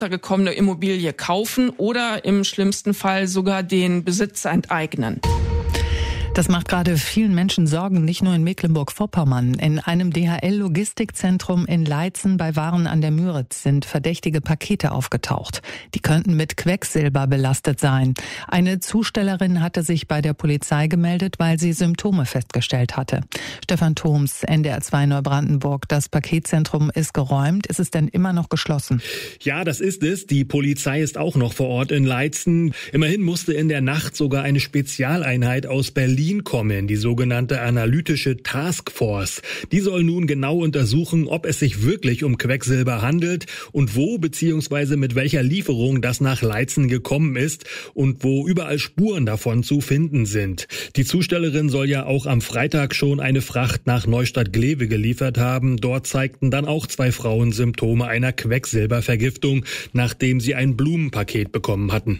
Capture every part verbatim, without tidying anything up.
gekommene Immobilie kaufen oder im schlimmsten Fall sogar den Besitz enteignen. Das macht gerade vielen Menschen Sorgen, nicht nur in Mecklenburg-Vorpommern. In einem D H L-Logistikzentrum in Leitzen bei Waren an der Müritz sind verdächtige Pakete aufgetaucht. Die könnten mit Quecksilber belastet sein. Eine Zustellerin hatte sich bei der Polizei gemeldet, weil sie Symptome festgestellt hatte. Stefan Thoms, N D R zwei Neubrandenburg. Das Paketzentrum ist geräumt. Ist es denn immer noch geschlossen? Ja, das ist es. Die Polizei ist auch noch vor Ort in Leitzen. Immerhin musste in der Nacht sogar eine Spezialeinheit aus Berlin kommen, die sogenannte analytische Taskforce. Die soll nun genau untersuchen, ob es sich wirklich um Quecksilber handelt und wo bzw. mit welcher Lieferung das nach Leitzen gekommen ist und wo überall Spuren davon zu finden sind. Die Zustellerin soll ja auch am Freitag schon eine Fracht nach Neustadt-Glewe geliefert haben. Dort zeigten dann auch zwei Frauen Symptome einer Quecksilbervergiftung, nachdem sie ein Blumenpaket bekommen hatten.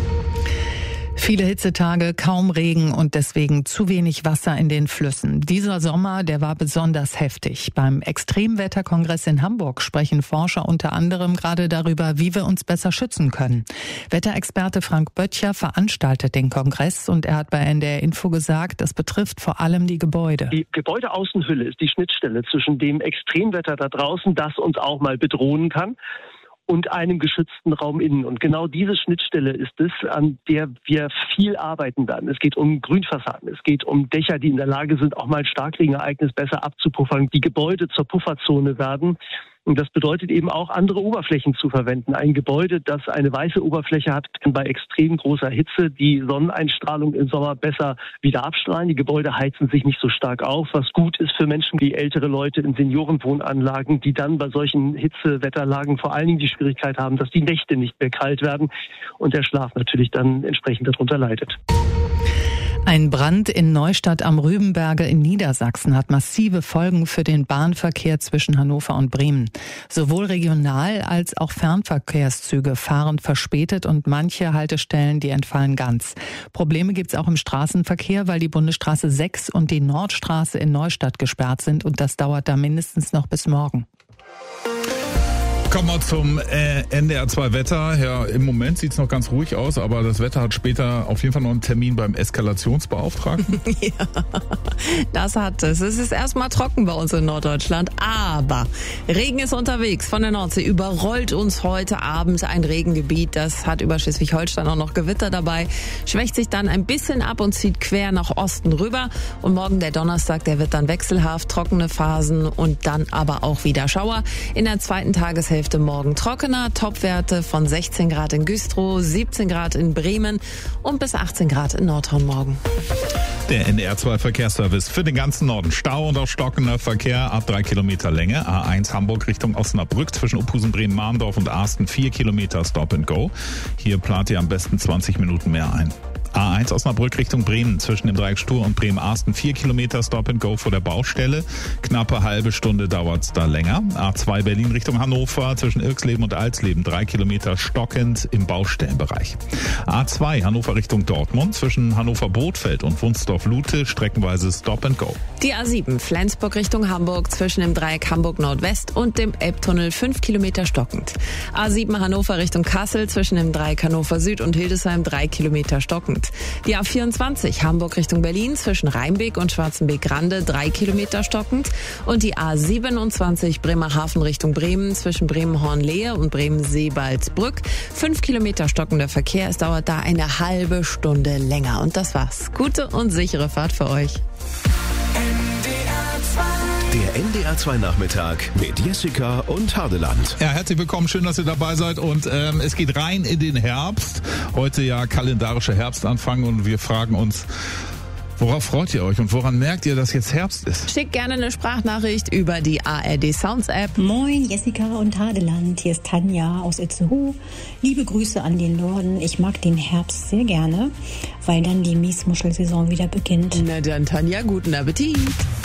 Viele Hitzetage, kaum Regen und deswegen zu wenig Wasser in den Flüssen. Dieser Sommer, der war besonders heftig. Beim Extremwetterkongress in Hamburg sprechen Forscher unter anderem gerade darüber, wie wir uns besser schützen können. Wetterexperte Frank Böttcher veranstaltet den Kongress und er hat bei N D R Info gesagt, das betrifft vor allem die Gebäude. Die Gebäudeaußenhülle ist die Schnittstelle zwischen dem Extremwetter da draußen, das uns auch mal bedrohen kann, und einem geschützten Raum innen. Und genau diese Schnittstelle ist es, an der wir viel arbeiten werden. Es geht um Grünfassaden, es geht um Dächer, die in der Lage sind, auch mal ein Starkregenereignis besser abzupuffern, die Gebäude zur Pufferzone werden. Und das bedeutet eben auch, andere Oberflächen zu verwenden. Ein Gebäude, das eine weiße Oberfläche hat, kann bei extrem großer Hitze die Sonneneinstrahlung im Sommer besser wieder abstrahlen. Die Gebäude heizen sich nicht so stark auf, was gut ist für Menschen wie ältere Leute in Seniorenwohnanlagen, die dann bei solchen Hitzewetterlagen vor allen Dingen die Schwierigkeit haben, dass die Nächte nicht mehr kalt werden und der Schlaf natürlich dann entsprechend darunter leidet. Ein Brand in Neustadt am Rübenberge in Niedersachsen hat massive Folgen für den Bahnverkehr zwischen Hannover und Bremen. Sowohl Regional- als auch Fernverkehrszüge fahren verspätet und manche Haltestellen, die entfallen ganz. Probleme gibt's auch im Straßenverkehr, weil die Bundesstraße sechs und die Nordstraße in Neustadt gesperrt sind und das dauert da mindestens noch bis morgen. Kommen wir zum äh, N D R zwei Wetter. Ja, im Moment sieht's noch ganz ruhig aus, aber das Wetter hat später auf jeden Fall noch einen Termin beim Eskalationsbeauftragten. Ja, das hat es. Es ist erstmal trocken bei uns in Norddeutschland, aber Regen ist unterwegs von der Nordsee. Überrollt uns heute Abend ein Regengebiet. Das hat über Schleswig-Holstein auch noch Gewitter dabei. Schwächt sich dann ein bisschen ab und zieht quer nach Osten rüber. Und morgen der Donnerstag, der wird dann wechselhaft, trockene Phasen und dann aber auch wieder Schauer. In der zweiten Tageshälfte morgen trockener, Topwerte von sechzehn Grad in Güstrow, siebzehn Grad in Bremen und bis achtzehn Grad in Nordhorn morgen. Der N D R zwei Verkehrsservice für den ganzen Norden. Stau und auch stockender Verkehr ab drei Kilometer Länge. A eins Hamburg Richtung Osnabrück zwischen Uphusen, Bremen, Mahndorf und Arsten vier Kilometer Stop and Go. Hier plant ihr am besten zwanzig Minuten mehr ein. A eins Osnabrück Richtung Bremen zwischen dem Dreieck Stur und Bremen-Arsten vier Kilometer Stop and Go vor der Baustelle. Knappe halbe Stunde dauert's da länger. A zwei Berlin Richtung Hannover zwischen Irksleben und Alsleben drei Kilometer stockend im Baustellenbereich. A zwei Hannover Richtung Dortmund zwischen Hannover-Bothfeld und Wunsdorf-Lute streckenweise Stop and Go. Die A sieben Flensburg Richtung Hamburg zwischen dem Dreieck Hamburg-Nordwest und dem Elbtunnel fünf Kilometer stockend. A sieben Hannover Richtung Kassel zwischen dem Dreieck Hannover Süd und Hildesheim drei Kilometer stockend. Die A vierundzwanzig Hamburg Richtung Berlin zwischen Rheinbeek und Schwarzenbeek-Grande drei Kilometer stockend und die A siebenundzwanzig Bremerhaven Richtung Bremen zwischen Bremen-Hornlehe und Bremen-Seebaldsbrück fünf Kilometer stockender Verkehr. Es dauert da eine halbe Stunde länger und das war's. Gute und sichere Fahrt für euch. Der N D R zwei Nachmittag mit Jessica und Hadeland. Ja, herzlich willkommen, schön, dass ihr dabei seid und ähm, es geht rein in den Herbst. Heute ja kalendarischer Herbstanfang und wir fragen uns, worauf freut ihr euch und woran merkt ihr, dass jetzt Herbst ist? Schickt gerne eine Sprachnachricht über die A R D Sounds App. Moin, Jessica und Hadeland. Hier ist Tanja aus Itzehoe. Liebe Grüße an den Norden. Ich mag den Herbst sehr gerne, weil dann die Miesmuschelsaison wieder beginnt. Na dann, Tanja, guten Appetit.